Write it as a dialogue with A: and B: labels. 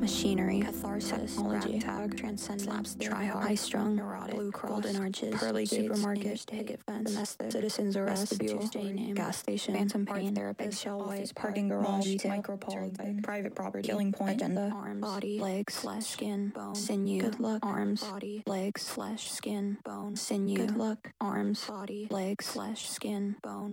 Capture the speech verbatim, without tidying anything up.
A: machinery, catharsis, technology, ragtag, transcendence, try-hard, high-strung, neurotic, blue cross, golden arches, pearly supermarket, picket fence, domestic, citizens arrest, vestibule, gas station, phantom pain, therapist, shell white, parking garage, retail, micropolitan, private property, killing point, agenda, arms, body, legs, flesh, skin, bone, sinew, good luck, arms, body, legs, flesh, skin, bone, sinew, good luck, arms, body, legs, flesh, skin, bone.